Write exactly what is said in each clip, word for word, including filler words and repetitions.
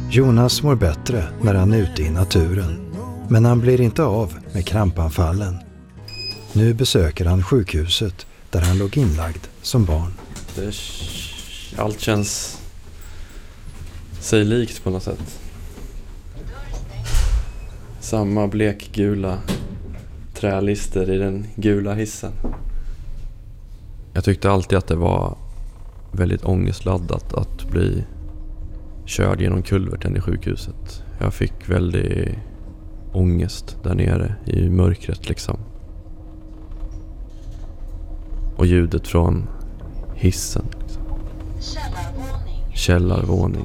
Jonas mår bättre när han är ute i naturen, men han blir inte av med krampanfallen. Nu besöker han sjukhuset där han låg inlagd som barn. Det, allt känns sig likt på något sätt. Samma blekgula trälister i den gula hissen. Jag tyckte alltid att det var väldigt ångestladdat att bli körd genom kulverten i sjukhuset. Jag fick väldigt ångest där nere i mörkret liksom. Och ljudet från hissen liksom. Källarvåning.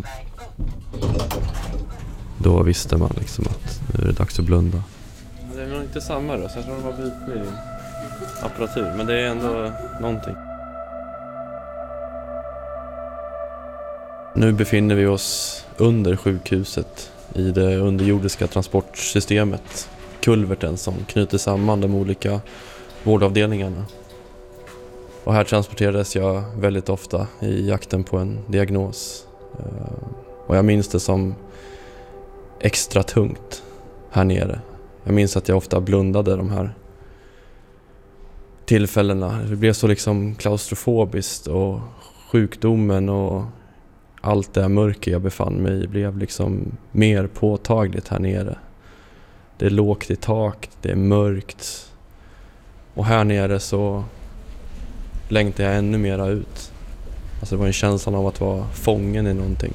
Då visste man liksom att nu är det dags att blunda. Det är nog inte samma då, så jag tror det var bytlig apparatur. Men det är ändå någonting. Nu befinner vi oss under sjukhuset i det underjordiska transportsystemet. Kulverten som knyter samman de olika vårdavdelningarna. Och här transporterades jag väldigt ofta i jakten på en diagnos. Och jag minns det som extra tungt här nere. Jag minns att jag ofta blundade de här tillfällena. Det blev så liksom klaustrofobiskt och sjukdomen och allt det mörker jag befann mig i blev liksom mer påtagligt här nere. Det är lågt i tak, det är mörkt. Och här nere så längtar jag ännu mera ut. Alltså det var en känsla av att vara fången i någonting.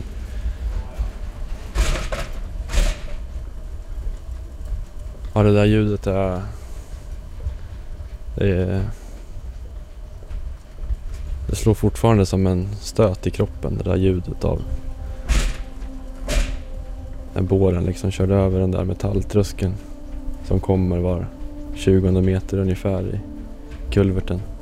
Ja, det där ljudet är... Det är... Det slår fortfarande som en stöt i kroppen, det där ljudet av... När båren liksom körde över den där metalltröskeln som kommer var tjugonde meter ungefär i kulverten.